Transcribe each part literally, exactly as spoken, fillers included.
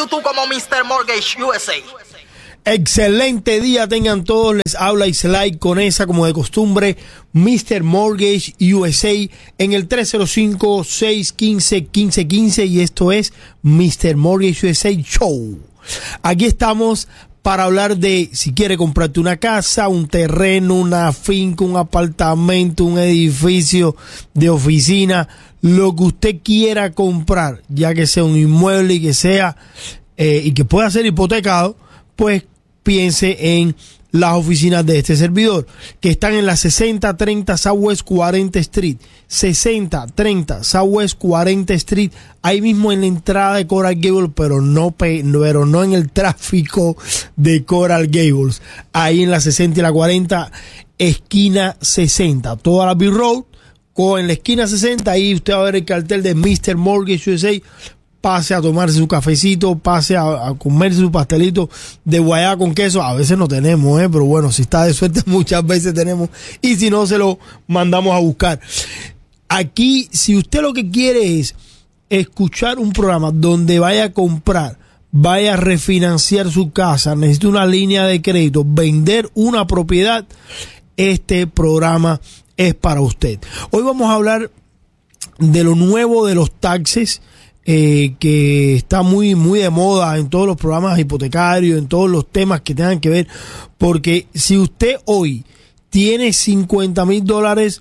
YouTube como mister Mortgage U S A. Excelente día tengan todos, les habla Islay Conesa como de costumbre, mister Mortgage U S A en el tres cero cinco, seis uno cinco, uno cinco uno cinco y esto es mister Mortgage U S A Show. Aquí estamos para hablar de si quiere comprarte una casa, un terreno, una finca, un apartamento, un edificio de oficina, lo que usted quiera comprar, ya que sea un inmueble y que sea eh, y que pueda ser hipotecado, pues piense en las oficinas de este servidor, que están en la sesenta treinta Southwest cuarenta Street, sesenta treinta Southwest cuarenta Street, ahí mismo en la entrada de Coral Gables, pero no, pero no en el tráfico de Coral Gables, ahí en la sesenta y la cuarenta, esquina sesenta, toda la B-Road, en la esquina sesenta, ahí usted va a ver el cartel de mister Mortgage U S A. Pase a tomarse su cafecito, pase a, a comerse su pastelito de guayaba con queso. A veces no tenemos, ¿eh? Pero bueno, si está de suerte muchas veces tenemos. Y si no, se lo mandamos a buscar. Aquí, si usted lo que quiere es escuchar un programa donde vaya a comprar, vaya a refinanciar su casa, necesita una línea de crédito, vender una propiedad, este programa es para usted. Hoy vamos a hablar de lo nuevo de los taxes. Eh, que está muy muy de moda en todos los programas hipotecarios, en todos los temas que tengan que ver, porque si usted hoy tiene cincuenta mil dólares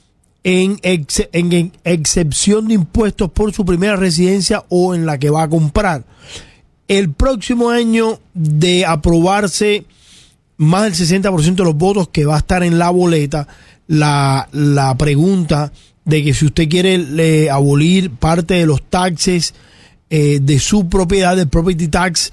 en, ex, en, en excepción de impuestos por su primera residencia o en la que va a comprar, el próximo año, de aprobarse más del sesenta por ciento de los votos que va a estar en la boleta, la, la pregunta de que si usted quiere eh, abolir parte de los taxes eh, de su propiedad, del property tax,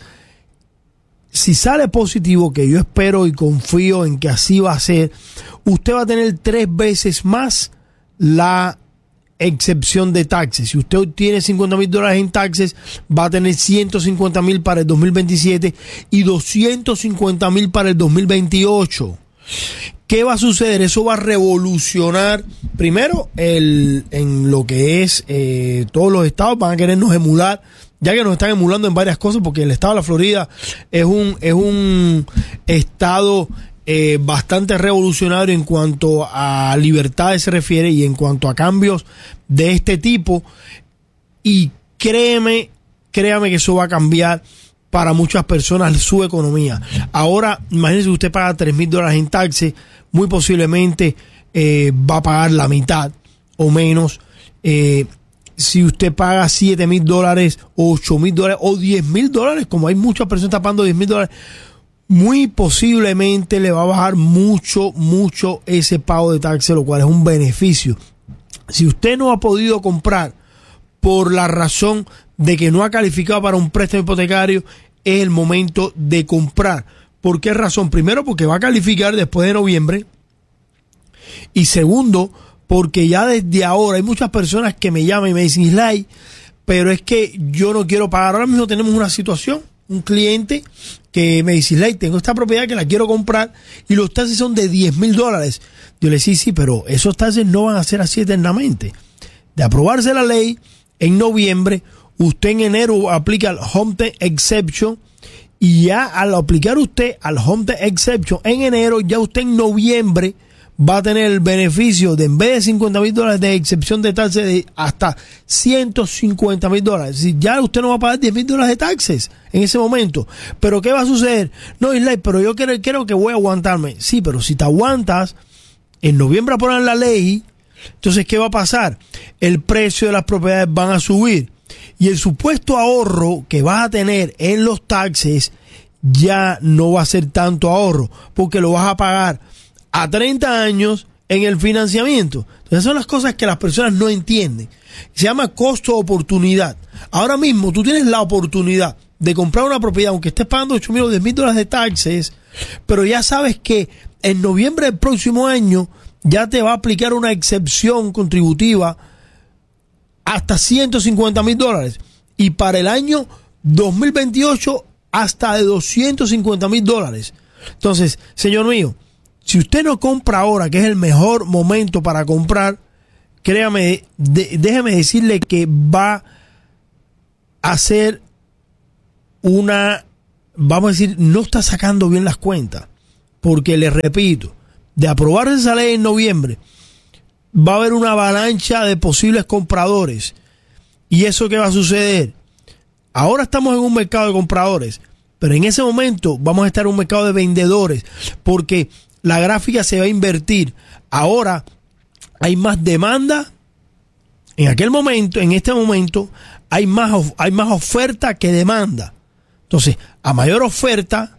si sale positivo, que yo espero y confío en que así va a ser, usted va a tener tres veces más la excepción de taxes. Si usted tiene cincuenta mil dólares en taxes, va a tener ciento cincuenta mil para el dos mil veintisiete y doscientos cincuenta mil para el dos mil veintiocho. ¿Qué va a suceder? Eso va a revolucionar, primero, el, en lo que es eh, todos los estados van a querernos emular, ya que nos están emulando en varias cosas, porque el estado de la Florida es un, es un estado eh, bastante revolucionario en cuanto a libertades se refiere y en cuanto a cambios de este tipo. Y créeme, créame que eso va a cambiar para muchas personas su economía. Ahora, imagínese que usted paga tres mil dólares en taxes, muy posiblemente eh, va a pagar la mitad o menos. Eh, si usted paga siete mil dólares, ocho mil dólares o diez mil dólares, como hay muchas personas que están pagando diez mil dólares, muy posiblemente le va a bajar mucho, mucho ese pago de taxes, lo cual es un beneficio. Si usted no ha podido comprar por la razón de que no ha calificado para un préstamo hipotecario, es el momento de comprar. ¿Por qué razón? Primero, porque va a calificar después de noviembre. Y segundo, porque ya desde ahora hay muchas personas que me llaman y me dicen, Islay, pero es que yo no quiero pagar. Ahora mismo tenemos una situación, un cliente que me dice, Islay, tengo esta propiedad que la quiero comprar y los taxes son de diez mil dólares. Yo le decía, sí, pero esos taxes no van a ser así eternamente. De aprobarse la ley en noviembre, usted en enero aplica el Home Tax Exception y ya al aplicar usted al Home Tax Exception en enero, ya usted en noviembre va a tener el beneficio de, en vez de cincuenta mil dólares de excepción de taxes, de hasta ciento cincuenta mil dólares. Si ya usted no va a pagar diez mil dólares de taxes en ese momento. Pero ¿qué va a suceder? No, Islay, pero yo creo, creo que voy a aguantarme. Sí, pero si te aguantas, en noviembre aproban la ley, entonces ¿qué va a pasar? El precio de las propiedades van a subir. Y el supuesto ahorro que vas a tener en los taxes ya no va a ser tanto ahorro, porque lo vas a pagar a treinta años en el financiamiento. Entonces son las cosas que las personas no entienden. Se llama costo-oportunidad. Ahora mismo tú tienes la oportunidad de comprar una propiedad, aunque estés pagando ocho mil o diez mil dólares de taxes, pero ya sabes que en noviembre del próximo año ya te va a aplicar una excepción contributiva hasta ciento cincuenta mil dólares y para el año dos mil veintiocho hasta de doscientos cincuenta mil dólares. Entonces, señor mío, si usted no compra ahora, que es el mejor momento para comprar, créame, de, déjeme decirle que va a ser una, vamos a decir, no está sacando bien las cuentas. Porque les repito, de aprobarse esa ley en noviembre, va a haber una avalancha de posibles compradores. ¿Y eso qué va a suceder? Ahora estamos en un mercado de compradores, pero en ese momento vamos a estar en un mercado de vendedores, porque la gráfica se va a invertir. Ahora hay más demanda. En aquel momento, en este momento, hay más, of- hay más oferta que demanda. Entonces, a mayor oferta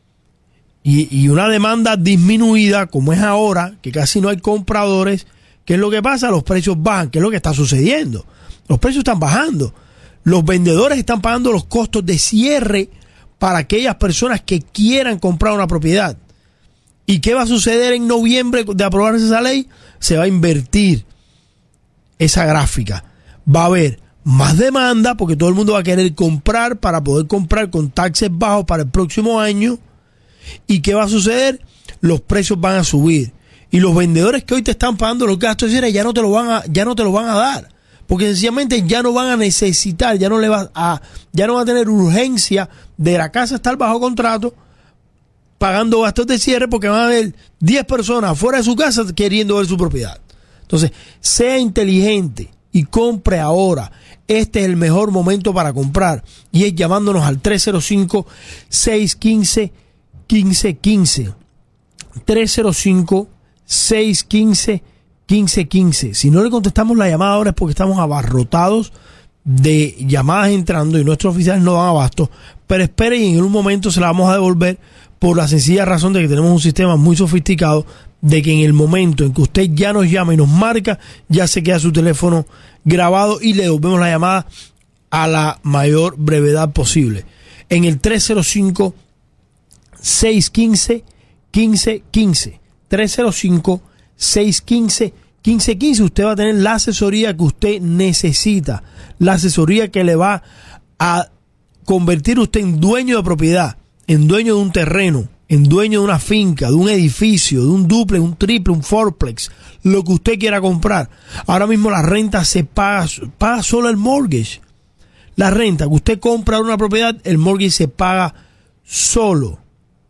y, y una demanda disminuida, como es ahora, que casi no hay compradores, ¿qué es lo que pasa? Los precios bajan. ¿Qué es lo que está sucediendo? Los precios están bajando. Los vendedores están pagando los costos de cierre para aquellas personas que quieran comprar una propiedad. ¿Y qué va a suceder en noviembre de aprobarse esa ley? Se va a invertir esa gráfica. Va a haber más demanda porque todo el mundo va a querer comprar para poder comprar con taxes bajos para el próximo año. ¿Y qué va a suceder? Los precios van a subir. Y los vendedores que hoy te están pagando los gastos de cierre ya no te lo van a, ya no te lo van a dar. Porque sencillamente ya no van a necesitar, ya no le va a, ya no va a tener urgencia de la casa estar bajo contrato pagando gastos de cierre porque van a haber diez personas fuera de su casa queriendo ver su propiedad. Entonces, sea inteligente y compre ahora. Este es el mejor momento para comprar y es llamándonos al tres cero cinco, seis uno cinco, uno cinco uno cinco. tres cero cinco, seis uno cinco, uno cinco uno cinco. Si no le contestamos la llamada ahora es porque estamos abarrotados de llamadas entrando y nuestros oficiales no dan abasto, pero espere y en un momento se la vamos a devolver por la sencilla razón de que tenemos un sistema muy sofisticado de que en el momento en que usted ya nos llama y nos marca, ya se queda su teléfono grabado y le devolvemos la llamada a la mayor brevedad posible. En el tres cero cinco, seis uno cinco, uno cinco uno cinco. tres cero cinco, seis uno cinco, uno cinco uno cinco. Usted va a tener la asesoría que usted necesita. La asesoría que le va a convertir usted en dueño de propiedad, en dueño de un terreno, en dueño de una finca, de un edificio, de un duple, un triple, un fourplex, lo que usted quiera comprar. Ahora mismo la renta se paga, paga solo el mortgage. La renta que usted compra una propiedad, el mortgage se paga solo.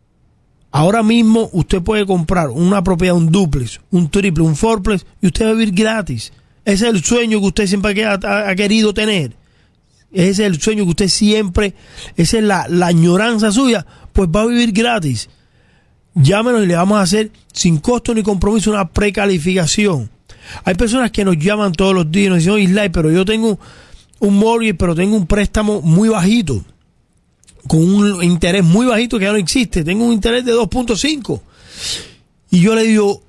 Ahora mismo usted puede comprar una propiedad, un duplex, un triple, un fourplex y usted va a vivir gratis. Ese es el sueño que usted siempre ha, ha, ha querido tener. Ese es el sueño que usted siempre, esa es la, la añoranza suya, pues va a vivir gratis. Llámenos y le vamos a hacer sin costo ni compromiso una precalificación. Hay personas que nos llaman todos los días y nos dicen, oye, Islay, pero yo tengo un mortgage, pero tengo un préstamo muy bajito, con un interés muy bajito que ya no existe. Tengo un interés de dos punto cinco. Y yo le digo,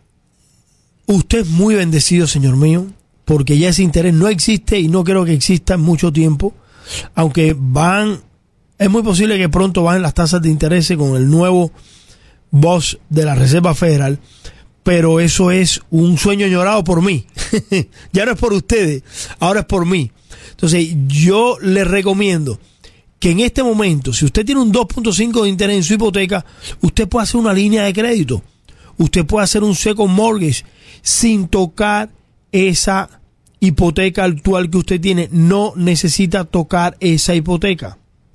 usted es muy bendecido, señor mío, porque ya ese interés no existe y no creo que exista en mucho tiempo. Aunque van, es muy posible que pronto bajen las tasas de interés con el nuevo boss de la Reserva Federal, pero eso es un sueño añorado por mí. Ya no es por ustedes, ahora es por mí. Entonces yo les recomiendo que en este momento, si usted tiene un dos punto cinco de interés en su hipoteca, usted puede hacer una línea de crédito, usted puede hacer un second mortgage sin tocar esa hipoteca actual que usted tiene. No necesita tocar esa hipoteca.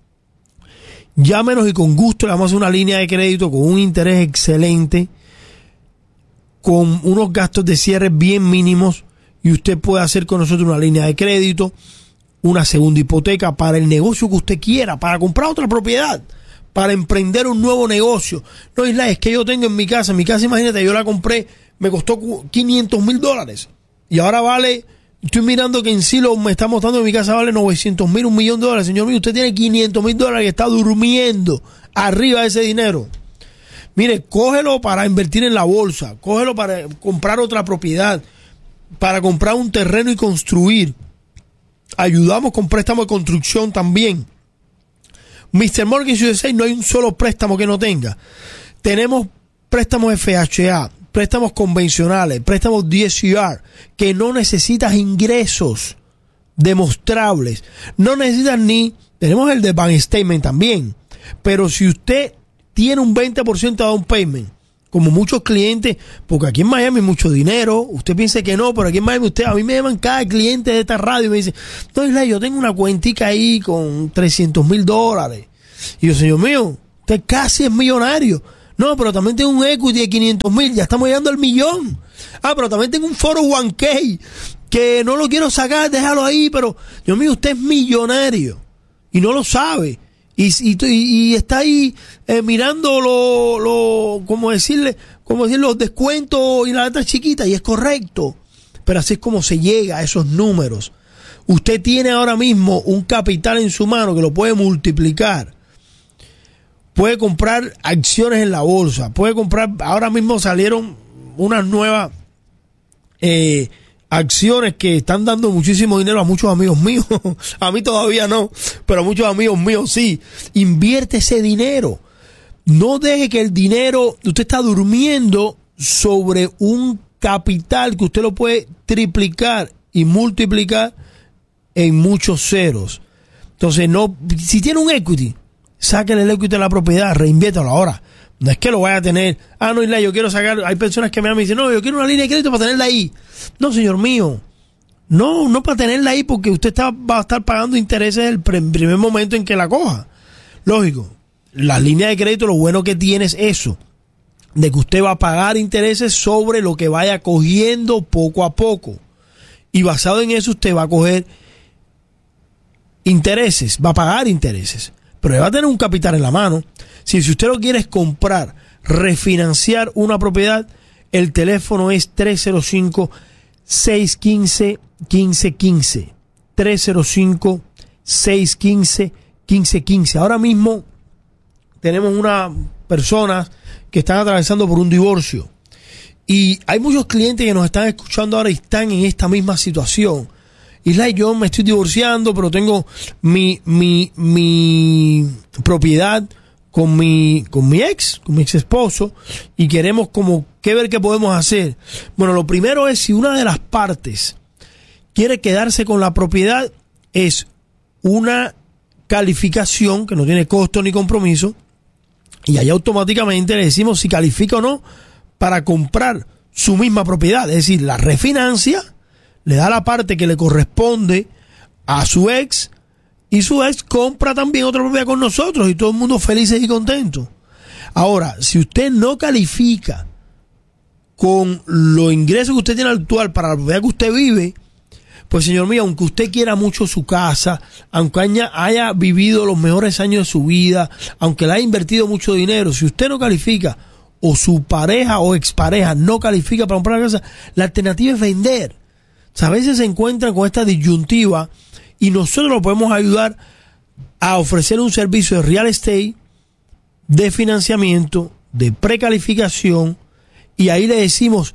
Llámenos y con gusto le vamos a hacer una línea de crédito con un interés excelente, con unos gastos de cierre bien mínimos, y usted puede hacer con nosotros una línea de crédito, una segunda hipoteca para el negocio que usted quiera, para comprar otra propiedad, para emprender un nuevo negocio. No, Isla, es que yo tengo en mi casa, en mi casa, imagínate, yo la compré, me costó quinientos mil dólares y ahora vale, estoy mirando que en sí lo me está mostrando en mi casa vale novecientos mil, un millón de dólares. Señor mío, usted tiene quinientos mil dólares y está durmiendo arriba de ese dinero. Mire, cógelo para invertir en la bolsa, cógelo para comprar otra propiedad, para comprar un terreno y construir. Ayudamos con préstamo de construcción también. mister Mortgage U S A no hay un solo préstamo que no tenga. Tenemos préstamos F H A, préstamos convencionales, préstamos D S C R, que no necesitas ingresos demostrables. No necesitas ni, tenemos el de bank statement también. Pero si usted tiene un veinte por ciento de down payment, como muchos clientes, porque aquí en Miami hay mucho dinero, usted piensa que no, pero aquí en Miami usted, a mí me llaman cada cliente de esta radio y me dice, no, Isla, yo tengo una cuentica ahí con trescientos mil dólares Y yo, señor mío, usted casi es millonario. No, pero también tengo un equity de quinientos mil, ya estamos llegando al millón. Ah, pero también tengo un cuatro oh uno k que no lo quiero sacar, déjalo ahí, pero Dios mío, usted es millonario y no lo sabe. Y, y, y está ahí eh, mirando lo, lo, ¿cómo decirle? ¿Cómo decir? Los descuentos y las letras chiquitas, y es correcto. Pero así es como se llega a esos números. Usted tiene ahora mismo un capital en su mano que lo puede multiplicar. Puede comprar acciones en la bolsa. Puede comprar, ahora mismo salieron unas nuevas eh, acciones que están dando muchísimo dinero a muchos amigos míos. A mí todavía no, pero a muchos amigos míos sí. Invierte ese dinero. No deje que el dinero, usted está durmiendo sobre un capital que usted lo puede triplicar y multiplicar en muchos ceros. Entonces, no, si tiene un equity, sáquenle el equity de la propiedad, reinviértalo ahora. No es que lo vaya a tener. Ah, no, Isla, yo quiero sacar. Hay personas que me llaman y dicen, no, yo quiero una línea de crédito para tenerla ahí. No, señor mío. No, no para tenerla ahí, porque usted está, va a estar pagando intereses el primer momento en que la coja. Lógico. La línea de crédito, lo bueno que tiene es eso, de que usted va a pagar intereses sobre lo que vaya cogiendo poco a poco. Y basado en eso, usted va a coger intereses, va a pagar intereses. Pero va a tener un capital en la mano. Si, si usted lo quiere es comprar, refinanciar una propiedad, el teléfono es tres cero cinco, seis uno cinco, uno cinco uno cinco. tres cero cinco, seis uno cinco, uno cinco uno cinco. Ahora mismo tenemos unas personas que están atravesando por un divorcio. Y hay muchos clientes que nos están escuchando ahora y están en esta misma situación. Isla, yo me estoy divorciando, pero tengo mi, mi, mi propiedad con mi, con mi ex, con mi ex esposo, y queremos como que ver qué podemos hacer. Bueno, lo primero es, si una de las partes quiere quedarse con la propiedad, es una calificación que no tiene costo ni compromiso, y ahí automáticamente le decimos si califica o no para comprar su misma propiedad, es decir, la refinancia, le da la parte que le corresponde a su ex, y su ex compra también otra propiedad con nosotros, y todo el mundo felices y contentos. Ahora, si usted no califica con los ingresos que usted tiene actual para la propiedad que usted vive, pues señor mío, aunque usted quiera mucho su casa, aunque haya, haya vivido los mejores años de su vida, aunque le haya invertido mucho dinero, si usted no califica, o su pareja o expareja no califica para comprar la casa, la alternativa es vender. O sea, a veces se encuentran con esta disyuntiva y nosotros lo podemos ayudar a ofrecer un servicio de real estate, de financiamiento, de precalificación, y ahí le decimos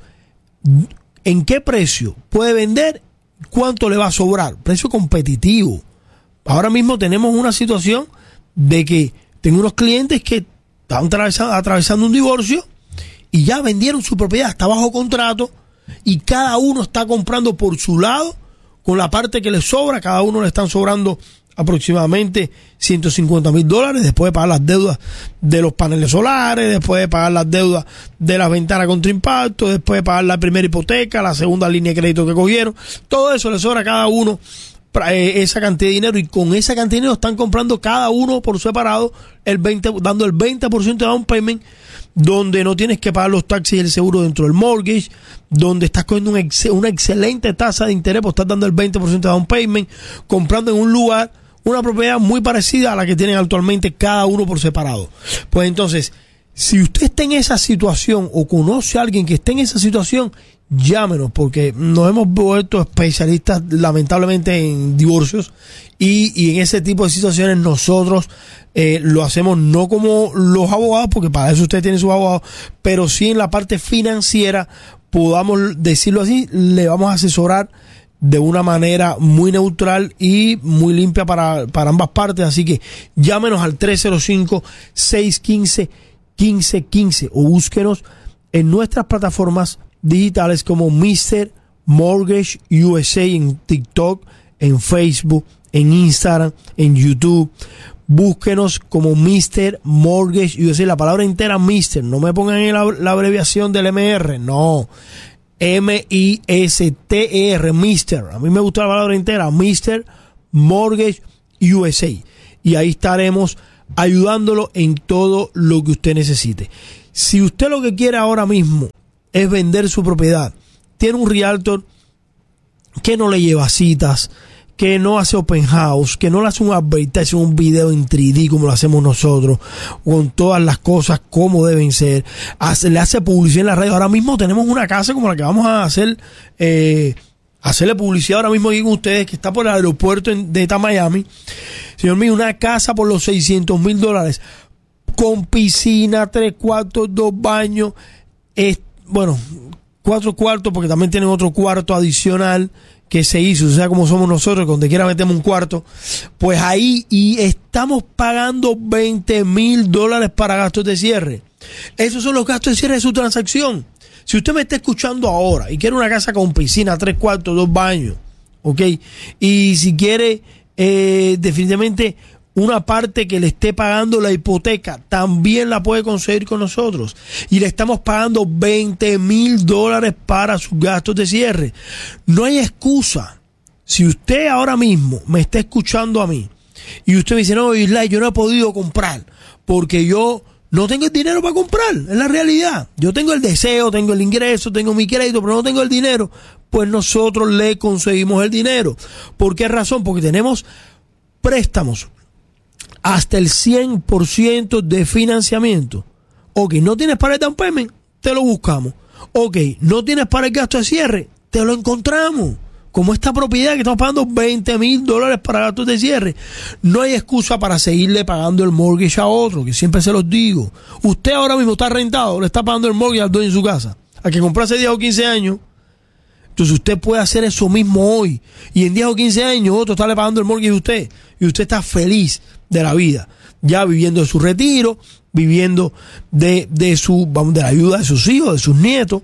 en qué precio puede vender, cuánto le va a sobrar, precio competitivo. Ahora mismo tenemos una situación de que tengo unos clientes que están atravesando, atravesando un divorcio y ya vendieron su propiedad, está bajo contrato, y cada uno está comprando por su lado con la parte que le sobra. Cada uno le están sobrando aproximadamente ciento cincuenta mil dólares después de pagar las deudas de los paneles solares, después de pagar las deudas de las ventanas contra impacto, después de pagar la primera hipoteca, la segunda línea de crédito que cogieron. Todo eso le sobra a cada uno eh, esa cantidad de dinero, y con esa cantidad de dinero están comprando cada uno por separado el veinte, dando el veinte por ciento de down payment, donde no tienes que pagar los taxis y el seguro dentro del mortgage, donde estás cogiendo un ex, una excelente tasa de interés, pues estás dando el veinte por ciento de down payment, comprando en un lugar una propiedad muy parecida a la que tienen actualmente cada uno por separado. Pues entonces, si usted está en esa situación o conoce a alguien que esté en esa situación, llámenos, porque nos hemos vuelto especialistas lamentablemente en divorcios, y, y en ese tipo de situaciones nosotros eh, lo hacemos no como los abogados, porque para eso usted tiene sus abogados, pero sí en la parte financiera, podamos decirlo así, le vamos a asesorar de una manera muy neutral y muy limpia para, para ambas partes. Así que llámenos al tres cero cinco, seis uno cinco, uno cinco uno cinco o búsquenos en nuestras plataformas digitales como mister Mortgage U S A en TikTok, en Facebook, en Instagram, en YouTube. Búsquenos como mister Mortgage U S A, la palabra entera mister, no me pongan en la, la abreviación del M R, no, M I S T E R, mister, a mí me gusta la palabra entera, mister Mortgage U S A, y ahí estaremos ayudándolo en todo lo que usted necesite. Si usted lo que quiere ahora mismo es vender su propiedad, tiene un realtor que no le lleva citas, que no hace open house, que no le hace un advertising, un video en tres D como lo hacemos nosotros, con todas las cosas como deben ser, hace, le hace publicidad en la radio. Ahora mismo tenemos una casa como la que vamos a hacer, eh, hacerle publicidad ahora mismo aquí con ustedes, que está por el aeropuerto de Miami. Señor mío, una casa por los seiscientos mil dólares, con piscina, tres cuartos, dos baños, es, bueno, cuatro cuartos, porque también tienen otro cuarto adicional que se hizo, o sea, como somos nosotros, donde quiera metemos un cuarto, pues ahí, y estamos pagando veinte mil dólares para gastos de cierre. Esos son los gastos de cierre de su transacción. Si usted me está escuchando ahora y quiere una casa con piscina, tres cuartos, dos baños, ok, y si quiere eh, definitivamente una parte que le esté pagando la hipoteca, también la puede conseguir con nosotros. Y le estamos pagando veinte mil dólares para sus gastos de cierre. No hay excusa. Si usted ahora mismo me está escuchando a mí y usted me dice, no, Isla, yo no he podido comprar porque yo no tengo el dinero para comprar, es la realidad. Yo tengo el deseo, tengo el ingreso, tengo mi crédito, pero no tengo el dinero. Pues nosotros le conseguimos el dinero. ¿Por qué razón? Porque tenemos préstamos hasta el cien por ciento de financiamiento. Ok, no tienes para el down payment, te lo buscamos. Ok, no tienes para el gasto de cierre, te lo encontramos. Como esta propiedad que estamos pagando veinte mil dólares para gastos de cierre. No hay excusa para seguirle pagando el mortgage a otro, que siempre se los digo. Usted ahora mismo está rentado, le está pagando el mortgage al dueño de su casa, al que compró hace diez o quince años. Entonces usted puede hacer eso mismo hoy. Y en diez o quince años otro está le pagando el mortgage a usted. Y usted está feliz de la vida, ya viviendo de su retiro, viviendo de, de su, vamos, de la ayuda de sus hijos, de sus nietos.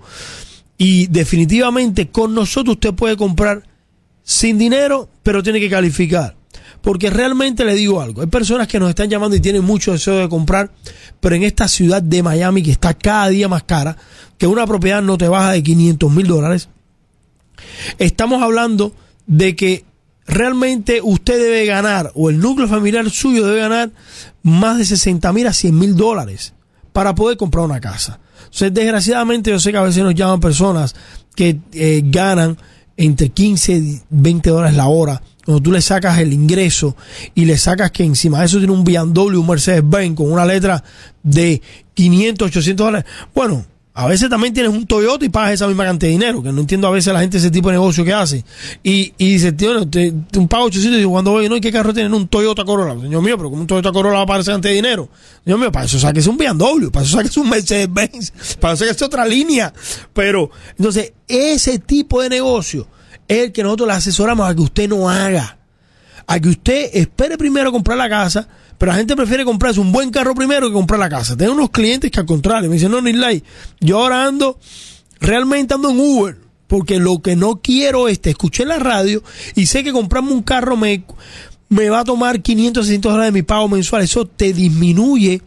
Y definitivamente con nosotros usted puede comprar sin dinero, pero tiene que calificar. Porque realmente le digo algo, hay personas que nos están llamando y tienen mucho deseo de comprar, pero en esta ciudad de Miami, que está cada día más cara, que una propiedad no te baja de quinientos mil dólares, estamos hablando de que realmente usted debe ganar, o el núcleo familiar suyo debe ganar más de sesenta mil a cien mil dólares para poder comprar una casa. Entonces, desgraciadamente, yo sé que a veces nos llaman personas que eh, ganan entre quince y veinte dólares la hora. Cuando tú le sacas el ingreso y le sacas que encima de eso tiene un B M W, un Mercedes-Benz con una letra de quinientos, ochocientos dólares. Bueno, a veces también tienes un Toyota y pagas esa misma cantidad de dinero, que no entiendo a veces la gente ese tipo de negocio que hace. Y, y dice, tío, te, te, un pago ochocientos y digo, cuando voy, no, ¿y qué carro tienen? Un Toyota Corolla. Señor mío, pero como un Toyota Corolla va a pagar esa cantidad de dinero. Señor mío, para eso saques un B M W, para eso saques un Mercedes-Benz, para eso saques otra línea. Pero, entonces, ese tipo de negocio es el que nosotros le asesoramos a que usted no haga. A que usted espere primero a comprar la casa, pero la gente prefiere comprarse un buen carro primero que comprar la casa. Tengo unos clientes que al contrario me dicen, no, Nilay, yo ahora ando, realmente ando en Uber, porque lo que no quiero es, te escuché en la radio y sé que comprarme un carro me, me va a tomar quinientos, seiscientos dólares de mi pago mensual. Eso te disminuye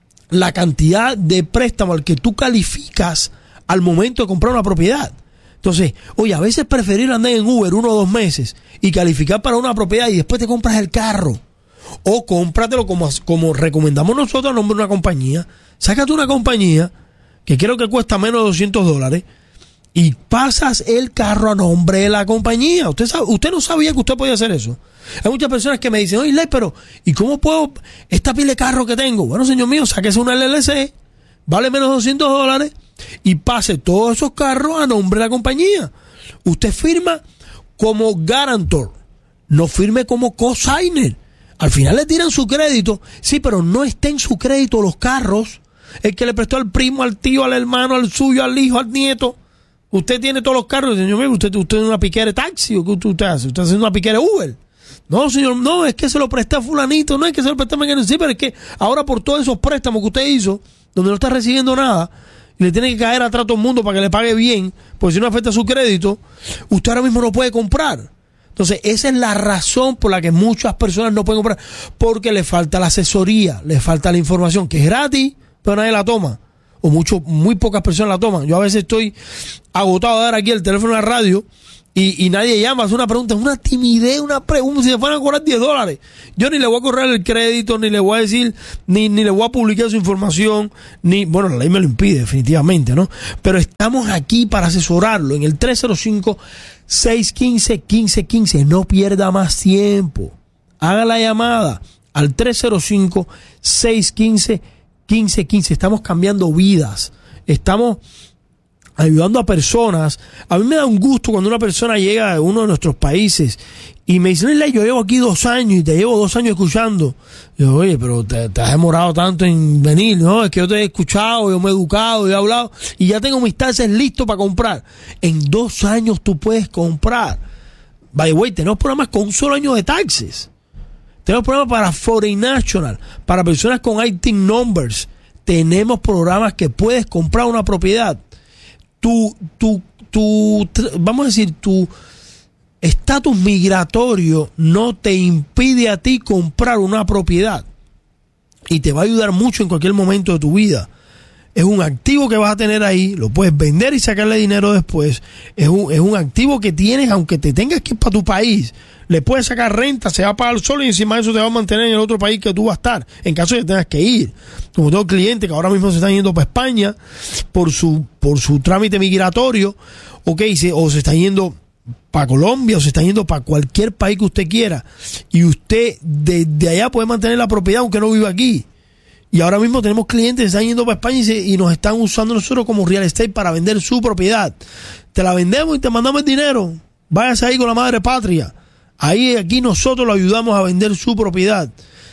la cantidad de préstamo al que tú calificas al momento de comprar una propiedad. Entonces, oye, a veces preferir andar en Uber uno o dos meses y calificar para una propiedad y después te compras el carro. O cómpratelo como, como recomendamos nosotros a nombre de una compañía. Sácate una compañía que creo que cuesta menos de doscientos dólares y pasas el carro a nombre de la compañía. Usted sabe, usted no sabía que usted podía hacer eso. Hay muchas personas que me dicen, oye, Ley, pero ¿y cómo puedo esta pila de carro que tengo? Bueno, señor mío, sáquese una L L C, vale menos de doscientos dólares y pase todos esos carros a nombre de la compañía. Usted firma como guarantor, no firme como cosigner. Al final le tiran su crédito, sí, pero no está en su crédito los carros. El que le prestó al primo, al tío, al hermano, al suyo, al hijo, al nieto. Usted tiene todos los carros, señor mío, usted, usted es una piquera de taxi, ¿o qué usted, usted hace? Usted hace una piquera de Uber. No, señor, no, es que se lo presté a fulanito, no es que se lo presté a Mengano, sí, pero es que ahora por todos esos préstamos que usted hizo, donde no está recibiendo nada, y le tiene que caer atrás a todo el mundo para que le pague bien, porque si no afecta su crédito, usted ahora mismo no puede comprar. Entonces, esa es la razón por la que muchas personas no pueden comprar, porque le falta la asesoría, le falta la información, que es gratis, pero nadie la toma, o mucho, muy pocas personas la toman. Yo a veces estoy agotado de dar aquí el teléfono a la radio Y, y nadie llama, hace una pregunta, es una timidez, una pregunta, si me fueran a cobrar diez dólares. Yo ni le voy a correr el crédito, ni le voy a decir, ni, ni le voy a publicar su información, ni, bueno, la ley me lo impide, definitivamente, ¿no? Pero estamos aquí para asesorarlo en el tres cero cinco, seis uno cinco, uno cinco uno cinco. No pierda más tiempo. Haga la llamada al tres cero cinco, seis uno cinco, uno cinco uno cinco. Estamos cambiando vidas. Estamos ayudando a personas. A mí me da un gusto cuando una persona llega a uno de nuestros países y me dice, Ley, yo llevo aquí dos años y te llevo dos años escuchando. Yo, oye, pero te, te has demorado tanto en venir, ¿no? Es que yo te he escuchado, yo me he educado, yo he hablado y ya tengo mis taxes listos para comprar. En dos años tú puedes comprar. By the way, tenemos programas con un solo año de taxes. Tenemos programas para Foreign National, para personas con I T numbers. Tenemos programas que puedes comprar una propiedad. Tu, tu, tu, vamos a decir, tu estatus migratorio no te impide a ti comprar una propiedad y te va a ayudar mucho en cualquier momento de tu vida. Es un activo que vas a tener ahí, lo puedes vender y sacarle dinero después. Es un, es un activo que tienes, aunque te tengas que ir para tu país. Le puedes sacar renta, se va a pagar solo y encima de eso te va a mantener en el otro país que tú vas a estar, en caso de que tengas que ir. Como tengo clientes que ahora mismo se están yendo para España por su, por su trámite migratorio, okay, se, o se están yendo para Colombia o se están yendo para cualquier país que usted quiera. Y usted desde allá puede mantener la propiedad aunque no viva aquí. Y ahora mismo tenemos clientes que están yendo para España y, se, y nos están usando nosotros como real estate para vender su propiedad. Te la vendemos y te mandamos el dinero. Váyase ahí con la madre patria. Ahí, aquí nosotros lo ayudamos a vender su propiedad.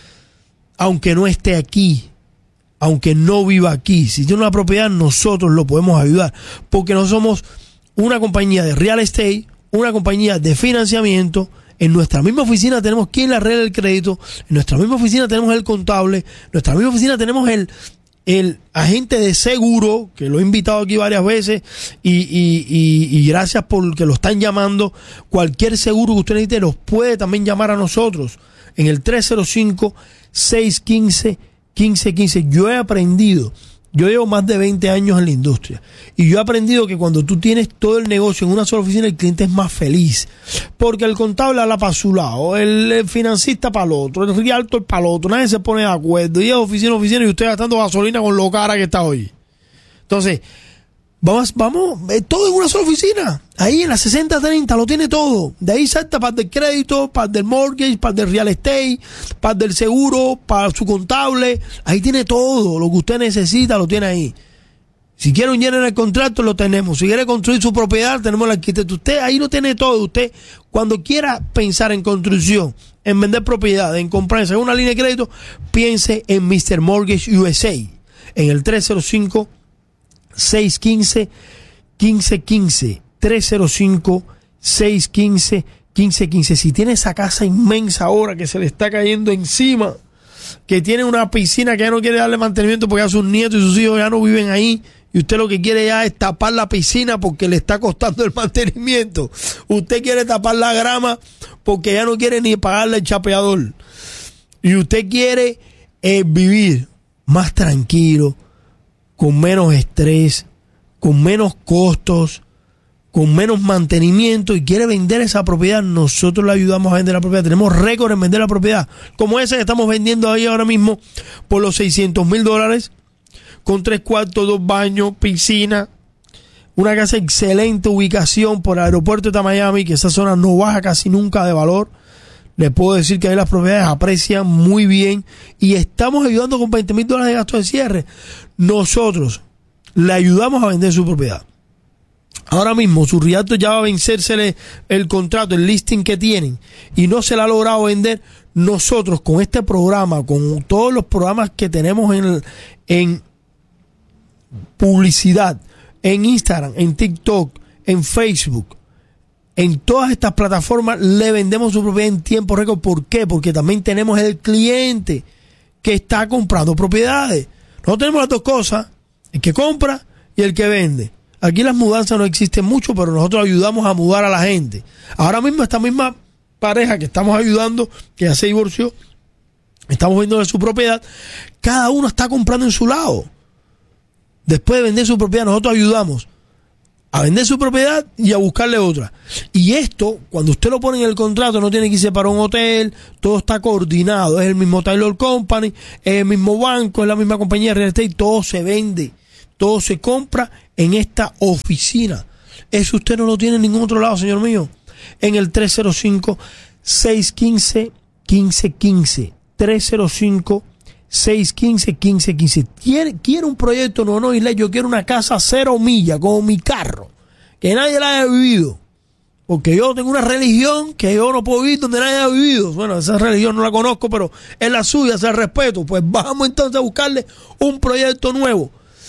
Aunque no esté aquí. Aunque no viva aquí. Si tiene una propiedad, nosotros lo podemos ayudar. Porque no somos una compañía de real estate, una compañía de financiamiento. En nuestra misma oficina tenemos quien le arregla el crédito. En nuestra misma oficina tenemos el contable. En nuestra misma oficina tenemos el, el agente de seguro, que lo he invitado aquí varias veces. Y, y, y, y gracias porque lo están llamando. Cualquier seguro que usted necesite los puede también llamar a nosotros. En el tres cero cinco, seis uno cinco, uno cinco uno cinco. Yo he aprendido. Yo llevo más de veinte años en la industria y yo he aprendido que cuando tú tienes todo el negocio en una sola oficina, el cliente es más feliz. Porque el contable habla para su lado, el financista para el otro, el realtor para el otro, nadie se pone de acuerdo. Y es oficina a oficina y usted gastando gasolina con lo cara que está hoy. Entonces, vamos, vamos, todo en una sola oficina. Ahí en la sesenta treinta lo tiene todo. De ahí salta para el del crédito, para el del mortgage, para el del real estate, para el del seguro, para su contable. Ahí tiene todo. Lo que usted necesita lo tiene ahí. Si quiere un general contrato, lo tenemos. Si quiere construir su propiedad, tenemos el arquitecto. Usted ahí lo tiene todo. Usted, cuando quiera pensar en construcción, en vender propiedad, en comprar, en una línea de crédito, piense en mister Mortgage U S A. En el tres cero cinco, seis uno cinco, uno cinco uno cinco. tres cero cinco, seis uno cinco, uno cinco uno cinco. Si tiene esa casa inmensa ahora que se le está cayendo encima, que tiene una piscina que ya no quiere darle mantenimiento porque ya sus nietos y sus hijos ya no viven ahí, y usted lo que quiere ya es tapar la piscina porque le está costando el mantenimiento. Usted quiere tapar la grama porque ya no quiere ni pagarle el chapeador. Y usted quiere eh, vivir más tranquilo, con menos estrés, con menos costos, con menos mantenimiento y quiere vender esa propiedad, nosotros le ayudamos a vender la propiedad. Tenemos récord en vender la propiedad, como esa que estamos vendiendo ahí ahora mismo por los seiscientos mil dólares, con tres cuartos, dos baños, piscina, una casa excelente ubicación por el aeropuerto de Miami, que esa zona no baja casi nunca de valor. Les puedo decir que ahí las propiedades aprecian muy bien y estamos ayudando con veinte mil dólares de gasto de cierre. Nosotros le ayudamos a vender su propiedad. Ahora mismo su realtor ya va a vencérsele el contrato, el listing que tienen y no se le ha logrado vender. Nosotros con este programa, con todos los programas que tenemos en, en publicidad, en Instagram, en TikTok, en Facebook, en todas estas plataformas, le vendemos su propiedad en tiempo récord. ¿Por qué? Porque también tenemos el cliente que está comprando propiedades. Nosotros tenemos las dos cosas, el que compra y el que vende. Aquí las mudanzas no existen mucho, pero nosotros ayudamos a mudar a la gente. Ahora mismo esta misma pareja que estamos ayudando, que ya se divorció, estamos vendiendo su propiedad, cada uno está comprando en su lado. Después de vender su propiedad, nosotros ayudamos a vender su propiedad y a buscarle otra. Y esto, cuando usted lo pone en el contrato, no tiene que irse para un hotel, todo está coordinado, es el mismo Taylor Company, es el mismo banco, es la misma compañía de real estate, todo se vende, todo se compra en esta oficina. Eso usted no lo tiene en ningún otro lado, señor mío. En el tres cero cinco, seis uno cinco, uno cinco uno cinco, tres cero cinco, seis uno cinco, uno cinco uno cinco. ¿Quiere, quiere un proyecto? No, no, Isla, yo quiero una casa cero millas, como mi carro, que nadie la haya vivido. Porque yo tengo una religión que yo no puedo vivir donde nadie ha vivido. Bueno, esa religión no la conozco, pero es la suya, se respeto. Pues vamos entonces a buscarle un proyecto nuevo.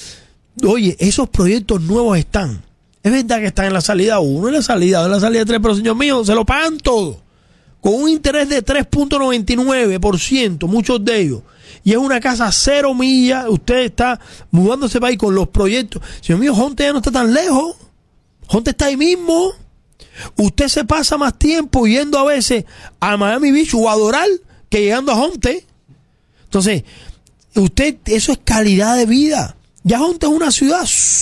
Oye, esos proyectos nuevos están. Es verdad que están en la salida uno, en la salida dos, en la salida tres, pero señor mío, se lo pagan todo. Con un interés de tres punto noventa y nueve por ciento, muchos de ellos. Y es una casa cero millas. Usted está mudándose para ahí con los proyectos. Señor mío, Jonte ya no está tan lejos. Jonte está ahí mismo. Usted se pasa más tiempo yendo a veces a Miami Beach o a Doral que llegando a Jonte. Entonces, usted, eso es calidad de vida. Ya Jonte es una ciudad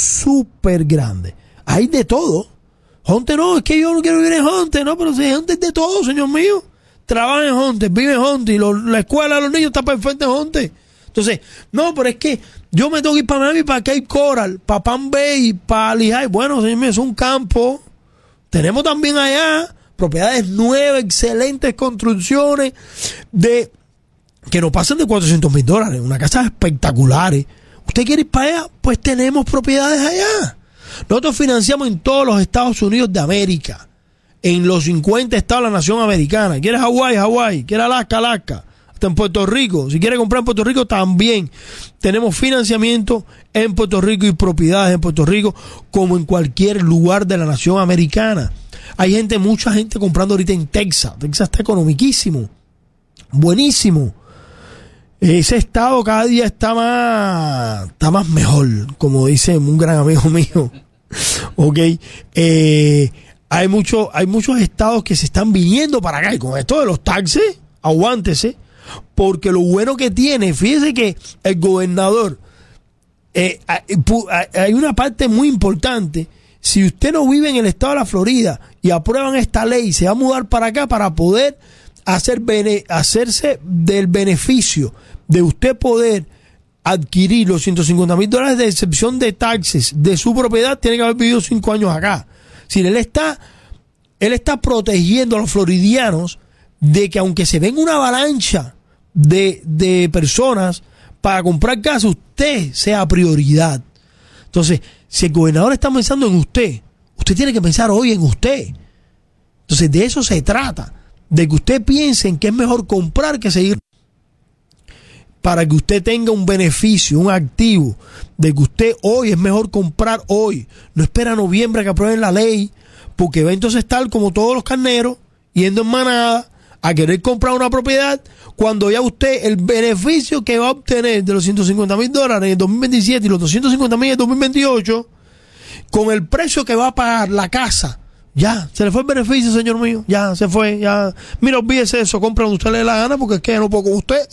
súper grande. Hay de todo. Jonte no, es que yo no quiero vivir en Jonte, no, pero si Jonte es de todo, señor mío. Trabaja en Jonte, vive en Jonte y lo, la escuela de los niños está perfecta en Jonte. Entonces, no, pero es que yo me tengo que ir para Miami, para Cape Coral, para Palm Bay, para Lehigh. Bueno, señor mío, es un campo. Tenemos también allá propiedades nuevas, excelentes construcciones de que no pasan de cuatrocientos mil dólares. Una casa espectaculares. ¿Usted quiere ir para allá? Pues tenemos propiedades allá. Nosotros financiamos en todos los Estados Unidos de América, en los cincuenta estados de la nación americana. ¿Quieres Hawái? Hawái. ¿Quieres Alaska? Alaska. Hasta en Puerto Rico. Si quieres comprar en Puerto Rico, también tenemos financiamiento en Puerto Rico y propiedades en Puerto Rico, como en cualquier lugar de la nación americana. Hay gente, mucha gente comprando ahorita en Texas. Texas está economiquísimo. Buenísimo. Ese estado cada día está más, está más mejor, como dice un gran amigo mío. Ok. Eh, hay, mucho, hay muchos estados que se están viniendo para acá. Y con esto de los taxes, aguántese. Porque lo bueno que tiene, fíjese que el gobernador, eh, hay una parte muy importante. Si usted no vive en el estado de la Florida y aprueban esta ley, se va a mudar para acá para poder hacer bene, hacerse del beneficio de usted poder adquirir los ciento cincuenta mil dólares de excepción de taxes de su propiedad. Tiene que haber vivido cinco años acá. Si él está, él está protegiendo a los floridianos de que aunque se venga una avalancha de, de personas para comprar casa, usted sea prioridad. Entonces, si el gobernador está pensando en usted, usted tiene que pensar hoy en usted. Entonces, de eso se trata, de que usted piense en que es mejor comprar que seguir, para que usted tenga un beneficio, un activo, de que usted hoy es mejor comprar hoy. No espera a noviembre que aprueben la ley, porque va entonces estar como todos los carneros, yendo en manada, a querer comprar una propiedad, cuando ya usted, el beneficio que va a obtener de los ciento cincuenta mil dólares en el dos mil veintisiete y los doscientos cincuenta mil en el dos mil veintiocho, con el precio que va a pagar la casa, ya, se le fue el beneficio, señor mío, ya, se fue, ya. Mira, olvídese eso, compra donde usted le dé la gana, porque es que ya no puedo con usted.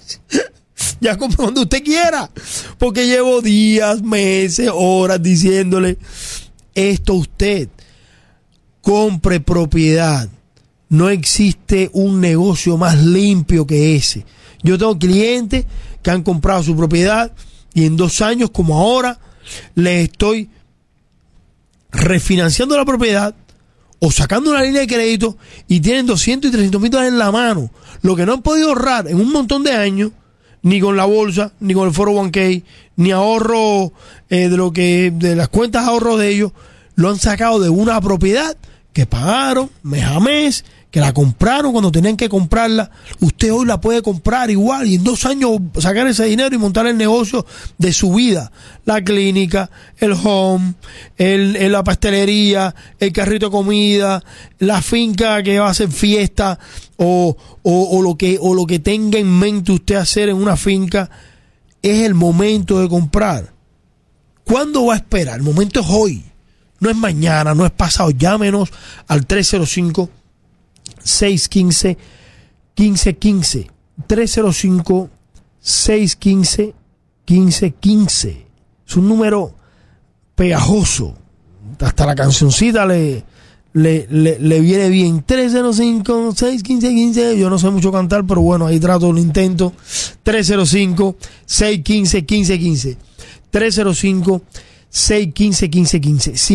Ya compra donde usted quiera, porque llevo días, meses, horas diciéndole esto a usted. Compre propiedad. No existe un negocio más limpio que ese. Yo tengo clientes que han comprado su propiedad y en dos años, como ahora, les estoy refinanciando la propiedad o sacando una línea de crédito y tienen doscientos y trescientos mil dólares en la mano. Lo que no han podido ahorrar en un montón de años, ni con la bolsa, ni con el cuatro oh uno k, ni ahorro eh, de lo que de las cuentas de ahorro de ellos, lo han sacado de una propiedad que pagaron mes a mes, que la compraron cuando tenían que comprarla. Usted hoy la puede comprar igual y en dos años sacar ese dinero y montar el negocio de su vida. La clínica, el home, el, el, la pastelería, el carrito de comida, la finca que va a hacer fiesta o, o, o, lo que, o lo que tenga en mente usted hacer en una finca. Es el momento de comprar. ¿Cuándo va a esperar? El momento es hoy. No es mañana, no es pasado. Llámenos al tres cero cinco, seis uno cinco, uno cinco uno cinco. tres cero cinco, seis uno cinco, uno cinco uno cinco. Es un número pegajoso. hasta la cancioncita le, le, le, le viene bien. tres cero cinco, seis uno cinco, uno cinco. Yo no sé mucho cantar, pero bueno, ahí trato, lo intento. tres cero cinco, seis uno cinco, uno cinco uno cinco. tres cero cinco, seis uno cinco, uno cinco uno cinco.